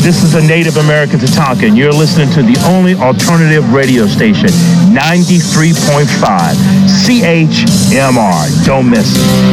This is a Native American Tatanka, and you're listening to the only alternative radio station, 93.5 CHMR. Don't miss it.